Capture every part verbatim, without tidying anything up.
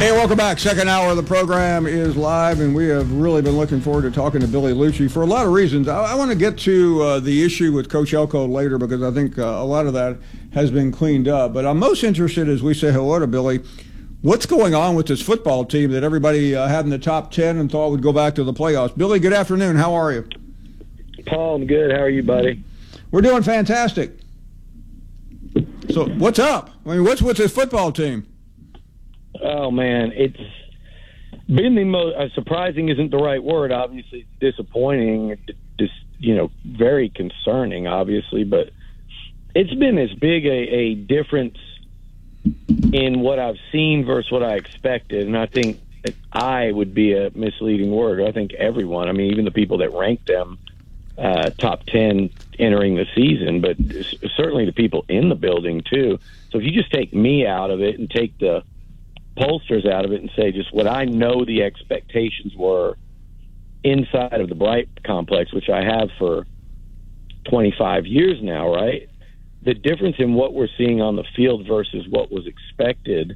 Hey, welcome back. Second hour of the program is live, and we have really been looking forward to talking to Billy Liucci for a lot of reasons. I, I want to get to uh, the issue with Coach Elko later because I think uh, a lot of that has been cleaned up. But I'm most interested as we say hello to Billy, what's going on with this football team that everybody uh, had in the top ten and thought would go back to the playoffs? Billy, good afternoon. How are you? Paul, I'm good. How are you, buddy? We're doing fantastic. So what's up? I mean, what's with this football team? Oh, man, it's been the most uh, surprising isn't the right word. Obviously, it's disappointing, just, you know, very concerning, obviously, but it's been as big a, a difference in what I've seen versus what I expected. And I think that I would be a misleading word. I think everyone, I mean, even the people that ranked them uh, top ten entering the season, but certainly the people in the building, too. So if you just take me out of it and take the pollsters out of it and say just what I know the expectations were inside of the Bright complex, which I have for twenty-five years now, right? The difference in what we're seeing on the field versus what was expected,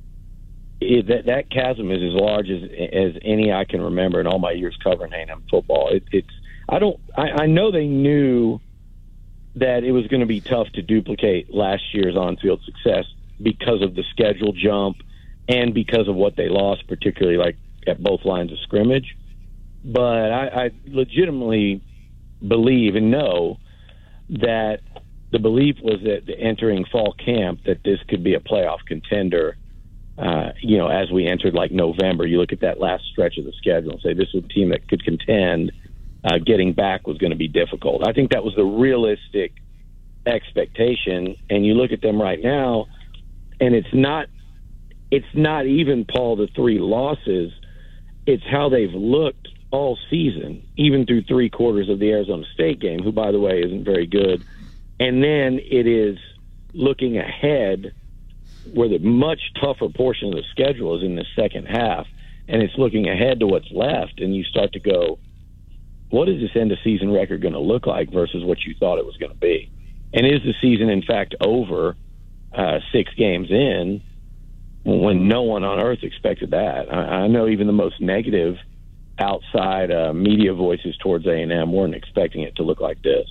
is that that chasm is as large as as any I can remember in all my years covering A and M football. It, it's I don't I, I know they knew that it was going to be tough to duplicate last year's on-field success because of the schedule jump and because of what they lost, particularly like at both lines of scrimmage. But I, I legitimately believe and know that the belief was that entering fall camp that this could be a playoff contender. Uh, you know, as we entered like November, you look at that last stretch of the schedule and say this was a team that could contend. Uh, getting back was going to be difficult. I think that was the realistic expectation. And you look at them right now, and it's not It's not even, Paul, the three losses. It's how they've looked all season, even through three quarters of the Arizona State game, who, by the way, isn't very good. And then it is looking ahead where the much tougher portion of the schedule is in the second half, and it's looking ahead to what's left, and you start to go, what is this end-of-season record going to look like versus what you thought it was going to be? And is the season, in fact, over uh, six games in, when no one on earth expected that? I, I know even the most negative outside uh, media voices towards A and M weren't expecting it to look like this.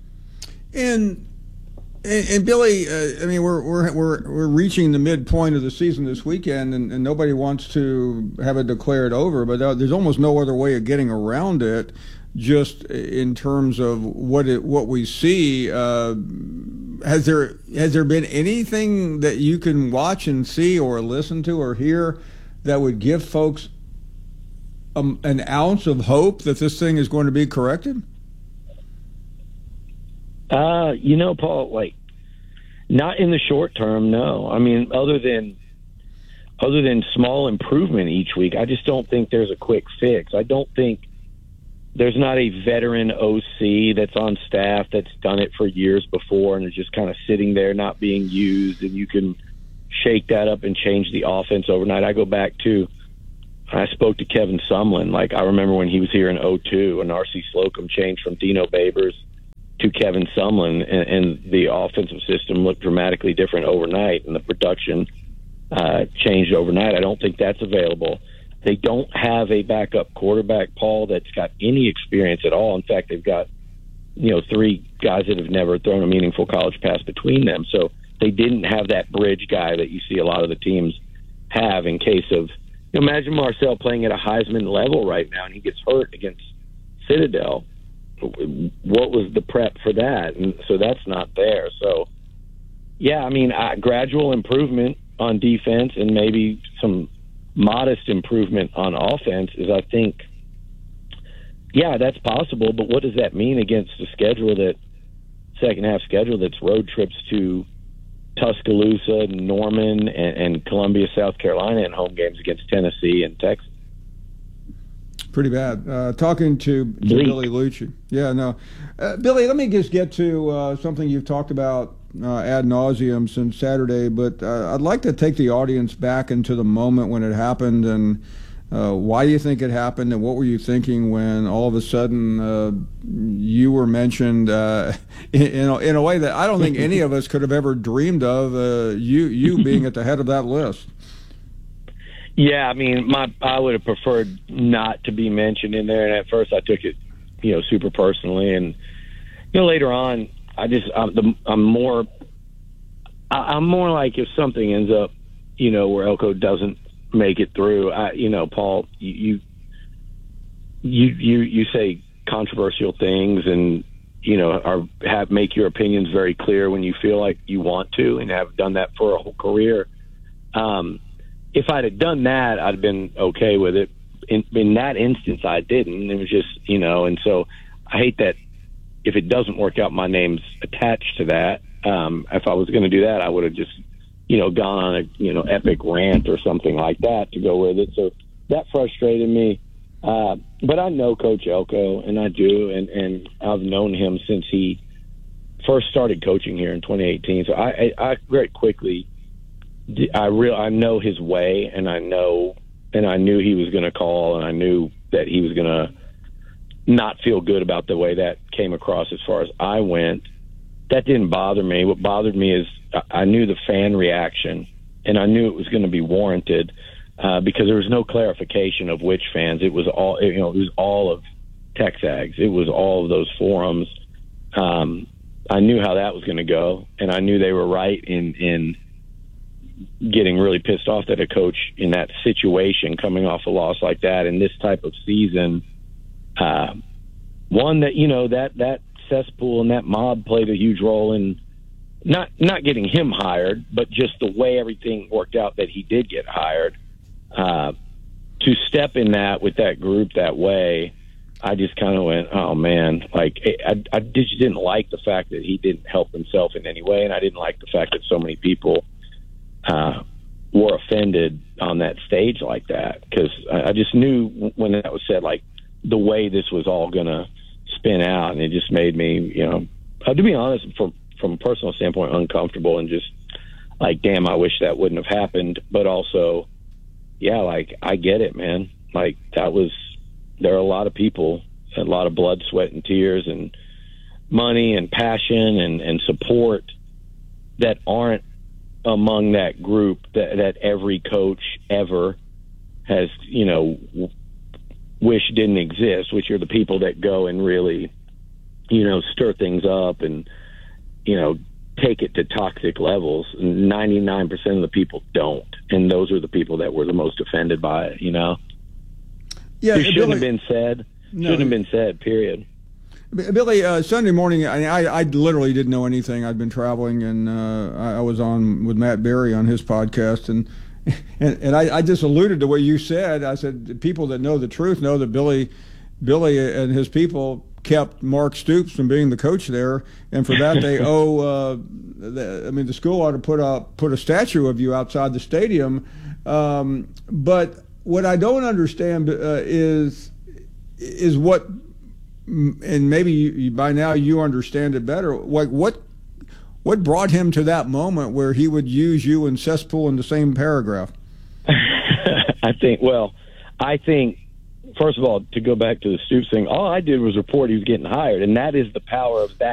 And and, and Billy, uh, I mean, we're we're we're we're reaching the midpoint of the season this weekend, and, and nobody wants to have it declared over. But uh, there's almost no other way of getting around it. Just in terms of what it what we see. Uh, Has there has there been anything that you can watch and see or listen to or hear that would give folks um, an ounce of hope that this thing is going to be corrected? Uh, you know, Paul, like not in the short term, no. I mean, other than other than small improvement each week, I just don't think there's a quick fix. I don't think there's not a veteran O C that's on staff that's done it for years before and is just kind of sitting there not being used, and you can shake that up and change the offense overnight. I go back to, I spoke to Kevin Sumlin. Like, I remember when he was here in oh two and R C Slocum changed from Dino Babers to Kevin Sumlin, and, and the offensive system looked dramatically different overnight, and the production uh, changed overnight. I don't think that's available. They don't have a backup quarterback, Paul, that's got any experience at all. In fact, they've got, you know, three guys that have never thrown a meaningful college pass between them. So they didn't have that bridge guy that you see a lot of the teams have in case of, you know, imagine Marcel playing at a Heisman level right now and he gets hurt against Citadel. What was the prep for that? And so that's not there. So, yeah, I mean, uh, gradual improvement on defense and maybe some modest improvement on offense is, I think, yeah, that's possible. But what does that mean against the schedule, that second half schedule that's road trips to Tuscaloosa, Norman, and, and Columbia, South Carolina, and home games against Tennessee and Texas? Pretty bad. Uh, talking to, to Billy Liucci. Yeah, no. Uh, Billy, let me just get to uh, something you've talked about uh, ad nauseum since Saturday, but uh, I'd like to take the audience back into the moment when it happened, and uh, why you think it happened, and what were you thinking when all of a sudden uh, you were mentioned uh, in, in, a, in a way that I don't think any of us could have ever dreamed of, uh, you, you being at the head of that list. Yeah, I mean, my I would have preferred not to be mentioned in there, and at first I took it, you know, super personally, and you know, later on, I just I'm, the, I'm more I, I'm more like if something ends up, you know, where Elko doesn't make it through, I, you know, Paul, you you you you say controversial things, and you know, are have make your opinions very clear when you feel like you want to, and have done that for a whole career. Um, if I'd have done that, I'd have been okay with it. In, in that instance, I didn't. It was just, you know, and so I hate that if it doesn't work out, my name's attached to that. Um, if I was going to do that, I would have just, you know, gone on a, you know, epic rant or something like that to go with it. So that frustrated me. Uh, but I know Coach Elko, and I do, and, and I've known him since he first started coaching here in twenty eighteen. So I, I, I very quickly, I real I know his way, and I know, and I knew he was going to call, and I knew that he was going to not feel good about the way that came across as far as I went. That didn't bother me. What bothered me is I knew the fan reaction, and I knew it was going to be warranted. Uh, because there was no clarification of which fans. It was all, you know, it was all of Texags. It was all of those forums. Um, I knew how that was going to go, and I knew they were right in in getting really pissed off that a coach in that situation, coming off a loss like that in this type of season, uh, one that, you know, that that cesspool and that mob played a huge role in not not getting him hired, but just the way everything worked out that he did get hired. Uh, to step in that with that group that way, I just kind of went, oh man, like I, I just didn't like the fact that he didn't help himself in any way, and I didn't like the fact that so many people uh, were offended on that stage like that, because I, I just knew when that was said, like the way this was all gonna spin out, and it just made me, you know, uh, to be honest, from from a personal standpoint, uncomfortable, and just like, damn, I wish that wouldn't have happened, but also. Yeah, like, I get it, man. Like, that was, there are a lot of people, a lot of blood, sweat, and tears, and money, and passion, and, and support that aren't among that group that, that every coach ever has, you know, w- wish didn't exist, which are the people that go and really, you know, stir things up and, you know, take it to toxic levels. ninety-nine percent of the people don't, and those are the people that were the most offended by it, you know. Yeah, it shouldn't Billy, have been said. No, shouldn't have been said, period. Billy, uh, Sunday morning, I, I, I literally didn't know anything. I'd been traveling, and uh, I, I was on with Matt Berry on his podcast, and and, and I, I just alluded to what you said. I said people that know the truth know that Billy, Billy and his people kept Mark Stoops from being the coach there, and for that they owe. Uh, the, I mean, the school ought to put a put a statue of you outside the stadium. Um, but what I don't understand uh, is is what, and maybe you, by now you understand it better. Like what what brought him to that moment where he would use you and Cesspool in the same paragraph? I think. Well, I think. First of all, to go back to the Stoops thing, all I did was report he was getting hired, and that is the power of that.